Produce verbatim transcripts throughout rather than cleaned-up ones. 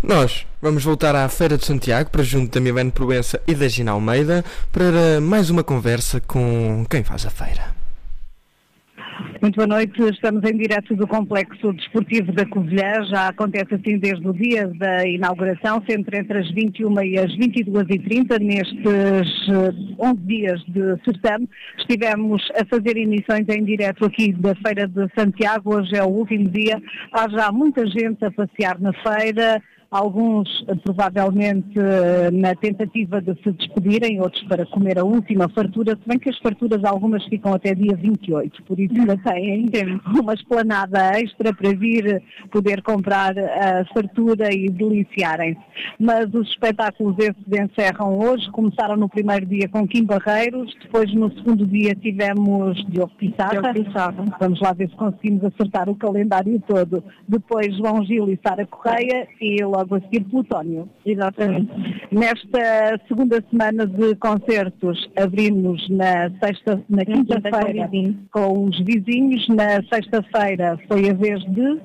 Nós vamos voltar à Feira de Santiago para junto da Milene Proença e da Gina Almeida para mais uma conversa com quem faz a feira. Muito boa noite, estamos em direto do Complexo Desportivo da Covilhã, já acontece assim desde o dia da inauguração, sempre entre as vinte e uma e as vinte e duas e trinta, nestes onze dias de certame. Estivemos a fazer emissões em direto aqui da Feira de Santiago, hoje é o último dia, há já muita gente a passear na feira, alguns provavelmente na tentativa de se despedirem, outros para comer a última fartura, se bem que as farturas algumas ficam até dia vinte e oito, por isso ainda têm uma esplanada extra para vir poder comprar a fartura e deliciarem-se. Mas os espetáculos esses encerram hoje, começaram no primeiro dia com Kim Barreiros, depois no segundo dia tivemos Diogo Pissarra, vamos lá ver se conseguimos acertar o calendário todo, depois João Gil e Sara Correia e logo a seguir Plutónio. Exatamente. Nesta segunda semana de concertos abrimos na sexta, na quinta-feira com os vizinhos, na sexta-feira foi a vez de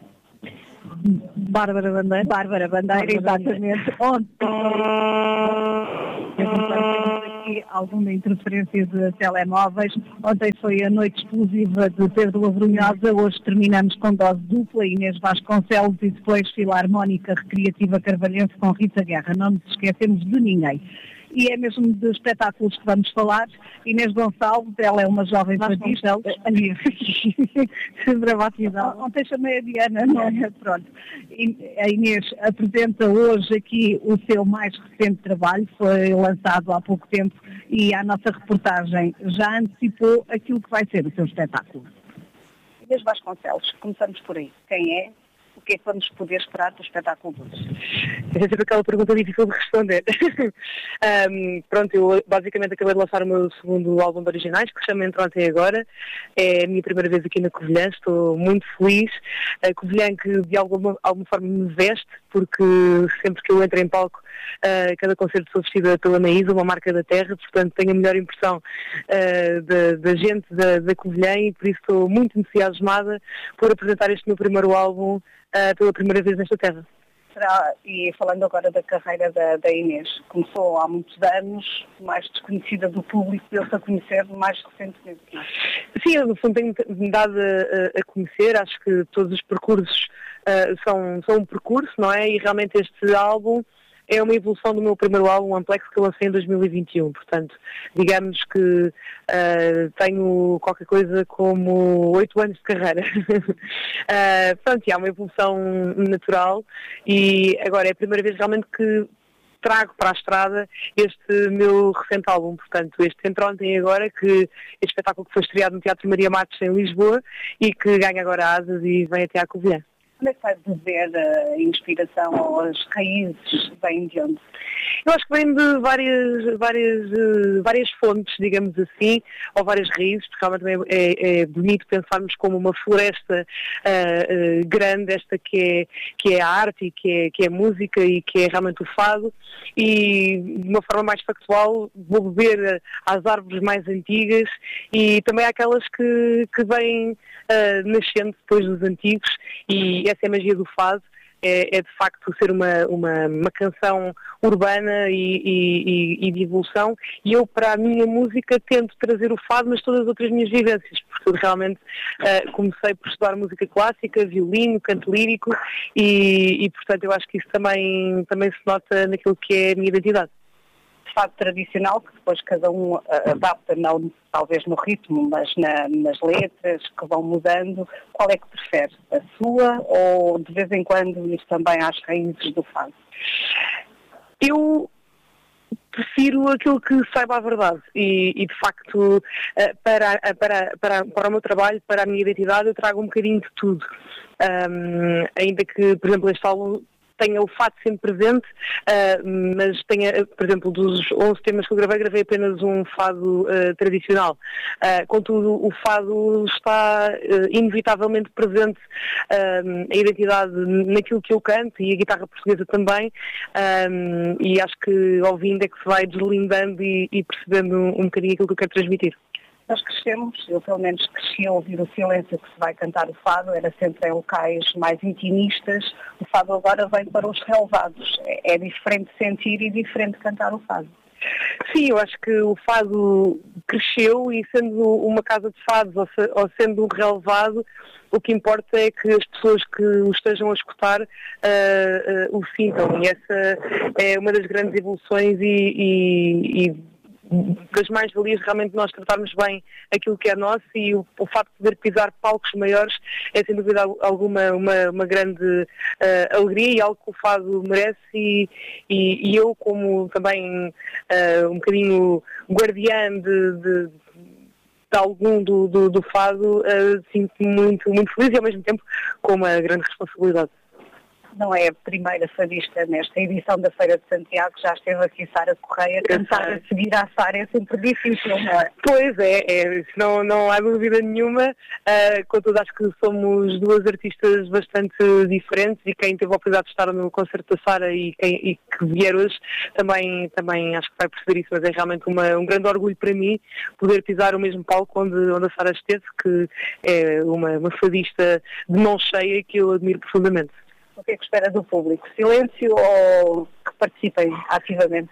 Bárbara Bandeira. Bárbara Bandeira, exatamente. Ontem aqui alguma interferência de telemóveis. Ontem foi a noite explosiva de Pedro Lavrunhosa, hoje terminamos com dose dupla, Inês Vasconcelos e depois Filarmónica Recreativa Carvalhense com Rita Guerra. Não nos esquecemos de ninguém. E é mesmo de espetáculos que vamos falar. Inês Gonçalves, ela é uma jovem fadista. Dramatizada. Ontem chamei a Diana, não é? Pronto. A Inês apresenta hoje aqui o seu mais recente trabalho, foi lançado há pouco tempo e a nossa reportagem já antecipou aquilo que vai ser o seu espetáculo. Inês Vasconcelos, começamos por aí. Quem é? O que é que vamos poder esperar do espetáculo de hoje? É sempre aquela pergunta difícil de responder. um, pronto, eu basicamente acabei de lançar o meu segundo álbum de originais, que se chama Entre Ontem e Agora. É a minha primeira vez aqui na Covilhã, estou muito feliz. A Covilhã que de alguma, alguma forma me veste, porque sempre que eu entro em palco, uh, cada concerto sou vestida pela Maísa, uma marca da terra, portanto tenho a melhor impressão uh, da, da gente da, da Covilhã e por isso estou muito entusiasmada por apresentar este meu primeiro álbum uh, pela primeira vez nesta terra. Será, e falando agora da carreira da, da Inês, começou há muitos anos, mais desconhecida do público, deu-se a conhecer mais recentemente. Sim, eu no fundo tenho-me dado a, a conhecer, acho que todos os percursos uh, são, são um percurso, não é? E realmente este álbum é uma evolução do meu primeiro álbum, Amplex, que eu lancei em dois mil e vinte e um. Portanto, digamos que uh, tenho qualquer coisa como oito anos de carreira. uh, pronto, e há uma evolução natural e agora é a primeira vez realmente que trago para a estrada este meu recente álbum, portanto, este Entre Ontem e Agora, que este espetáculo que foi estreado no Teatro Maria Matos em Lisboa e que ganha agora asas e vem até à Covilhã. Onde é que vai beber a inspiração ou as raízes? Vêm de onde? Eu acho que vem de várias, várias, várias fontes, digamos assim, ou várias raízes, porque realmente é, é bonito pensarmos como uma floresta uh, uh, grande, esta que é, que é a arte e que é, que é a música e que é realmente o fado, e de uma forma mais factual vou beber às árvores mais antigas e também àquelas que, que vêm uh, nascendo depois dos antigos, e essa é a magia do fado. É, é de facto ser uma, uma, uma canção urbana e, e, e de evolução, e eu para a minha música tento trazer o fado, mas todas as outras minhas vivências, porque eu realmente uh, comecei por estudar música clássica, violino, canto lírico e, e portanto eu acho que isso também, também se nota naquilo que é a minha identidade. Fado tradicional, que depois cada um adapta, não talvez no ritmo, mas na, nas letras que vão mudando. Qual é que prefere? A sua ou de vez em quando ir também às raízes do fado? Eu prefiro aquilo que saiba a verdade e, e de facto para, para, para, para o meu trabalho, para a minha identidade, eu trago um bocadinho de tudo. Um, ainda que, por exemplo, este álbum tenha o fado sempre presente, uh, mas tenha, por exemplo, dos onze temas que eu gravei, gravei apenas um fado uh, tradicional. Uh, contudo, o fado está uh, inevitavelmente presente, uh, a identidade naquilo que eu canto e a guitarra portuguesa também, um, e acho que ouvindo é que se vai deslindando e, e percebendo um, um bocadinho aquilo que eu quero transmitir. Nós crescemos, eu pelo menos cresci a ouvir o silêncio que se vai cantar o fado, era sempre em locais mais intimistas. O fado agora vem para os relevados. É, é diferente sentir e diferente cantar o fado. Sim, eu acho que o fado cresceu e sendo uma casa de fados ou, se, ou sendo um relevado, o que importa é que as pessoas que o estejam a escutar uh, uh, o sintam. E essa é uma das grandes evoluções e, e, e das mais-valias realmente nós tratarmos bem aquilo que é nosso, e o, o facto de poder pisar palcos maiores é sem dúvida alguma uma, uma grande uh, alegria e algo que o fado merece, e, e, e eu como também uh, um bocadinho guardiã de, de de algum do, do, do fado, uh, sinto-me muito, muito feliz e ao mesmo tempo com uma grande responsabilidade. Não é a primeira fadista nesta edição da Feira de Santiago, já esteve aqui Sara Correia, cantar a seguir à Sara é sempre difícil, não é? Pois é, é não, não há dúvida nenhuma, uh, contudo acho que somos duas artistas bastante diferentes, e quem teve a oportunidade de estar no concerto da Sara e, quem, e que vier hoje também, também acho que vai perceber isso, mas é realmente uma, um grande orgulho para mim poder pisar o mesmo palco onde, onde a Sara esteve, que é uma, uma fadista de mão cheia que eu admiro profundamente. O que é que espera do público? Silêncio ou que participem ativamente?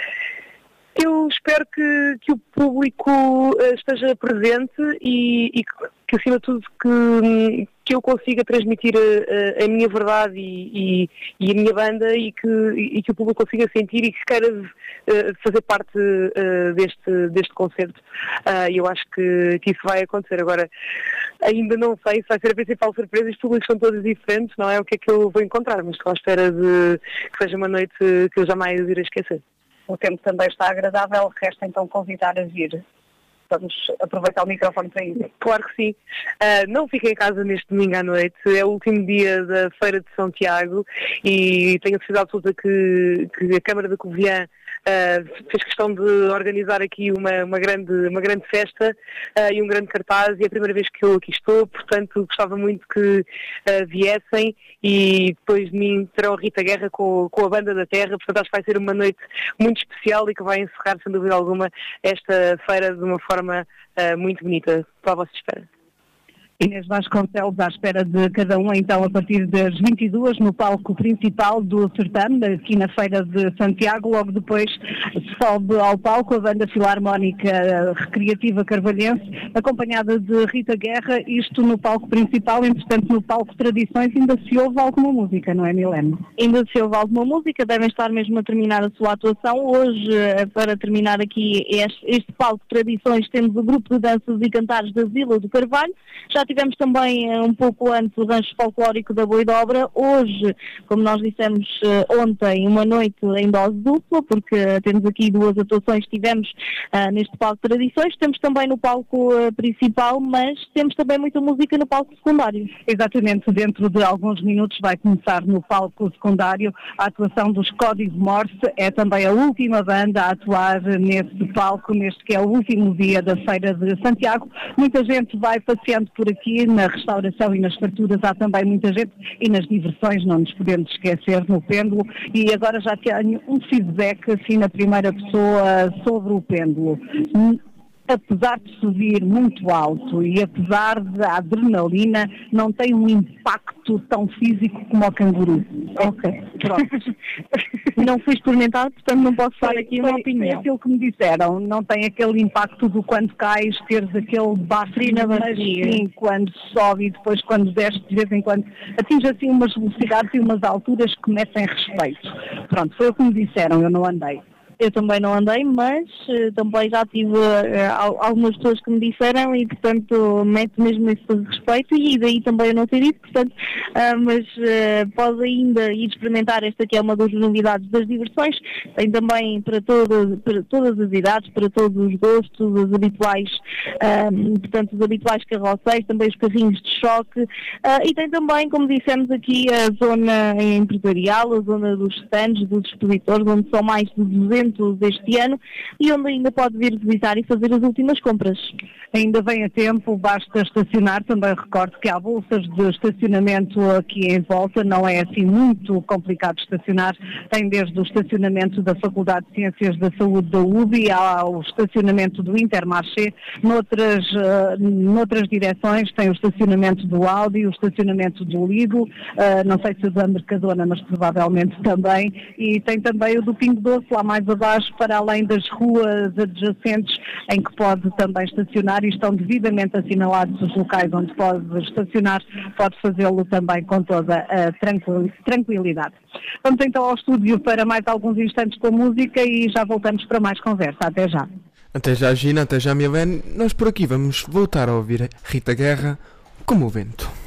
Eu espero que, que o público uh, esteja presente e, e que, que, acima de tudo, que, que eu consiga transmitir a, a, a minha verdade e, e, e a minha banda, e que, e que o público consiga sentir e que queira uh, fazer parte uh, deste, deste concerto. Uh, eu acho que, que isso vai acontecer. Agora, ainda não sei se vai ser a principal surpresa, os públicos são todos diferentes, não é o que é que eu vou encontrar, mas estou à espera de que seja uma noite que eu jamais irei esquecer. O tempo também está agradável, resta então convidar a vir. Vamos aproveitar o microfone para isso. Claro que sim. Uh, não fiquem em casa neste domingo à noite, é o último dia da Feira de São Tiago e tenho a certeza absoluta que, que a Câmara da Covilhã uh, fez questão de organizar aqui uma, uma, grande, uma grande festa uh, e um grande cartaz, e é a primeira vez que eu aqui estou, portanto gostava muito que uh, viessem, e depois de mim terão a Rita Guerra com, com a Banda da Terra, portanto acho que vai ser uma noite muito especial e que vai encerrar sem dúvida alguma esta feira de uma forma forma uh, muito bonita. Estou à vossa espera. Inês Vasconcelos à espera de cada um, então, a partir das vinte e duas no palco principal do certame, aqui na Feira de Santiago. Logo depois sobe ao palco a Banda Filarmónica Recreativa Carvalhense, acompanhada de Rita Guerra, isto no palco principal. Entretanto, no palco Tradições ainda se ouve alguma música, não é, Milene? Ainda se ouve alguma música, devem estar mesmo a terminar a sua atuação. Hoje, para terminar aqui este, este palco Tradições, temos o grupo de danças e cantares da Vila do Carvalho. Já tivemos também um pouco antes o rancho folclórico da Boidobra. Hoje, como nós dissemos ontem, uma noite em dose dupla, porque temos aqui duas atuações, tivemos uh, neste palco Tradições, temos também no palco uh, principal, mas temos também muita música no palco secundário. Exatamente, dentro de alguns minutos vai começar no palco secundário a atuação dos Código Morse. É também a última banda a atuar neste palco, neste que é o último dia da Feira de Santiago. Muita gente vai passeando por aqui. Na restauração e nas farturas há também muita gente, e nas diversões não nos podemos esquecer, no Pêndulo. E agora já tenho um feedback assim na primeira pessoa sobre o Pêndulo. Apesar de subir muito alto e apesar da adrenalina, não tem um impacto tão físico como o canguru. Ok, pronto. Não fui experimentar, portanto não posso dar aqui uma foi, opinião. Foi aquilo que me disseram, não tem aquele impacto do quando cais, teres aquele bafo na bacia. Sim, quando sobe e depois quando desce, de vez em quando atinge assim umas velocidades e umas alturas que metem respeito. Pronto, foi o que me disseram, eu não andei. Eu também não andei, mas uh, também já tive uh, algumas pessoas que me disseram e, portanto, mete mesmo esse respeito, e daí também eu não ter ido, portanto, uh, mas uh, pode ainda ir experimentar. Esta que é uma das novidades das diversões. Tem também para todas, para todas as idades, para todos os gostos, os habituais, uh, portanto, os habituais carroceiros, também os carrinhos de choque, uh, e tem também, como dissemos aqui, a zona empresarial, a zona dos stands, dos expositores, onde são mais de duzentos eventos este ano e onde ainda pode vir visitar e fazer as últimas compras. Ainda vem a tempo, basta estacionar. Também recordo que há bolsas de estacionamento aqui em volta, não é assim muito complicado estacionar. Tem desde o estacionamento da Faculdade de Ciências da Saúde da U B I ao estacionamento do Intermarché. Noutras, uh, noutras direções tem o estacionamento do Audi, o estacionamento do Lidl, uh, não sei se o da Mercadona, mas provavelmente também, e tem também o do Pingo Doce lá mais abaixo, para além das ruas adjacentes em que pode também estacionar, e estão devidamente assinalados os locais onde pode estacionar, pode fazê-lo também com toda a tranquilidade. Vamos então ao estúdio para mais alguns instantes com música e já voltamos para mais conversa. Até já. Até já, Gina, até já, Milene. Nós por aqui vamos voltar a ouvir Rita Guerra, Como o Vento.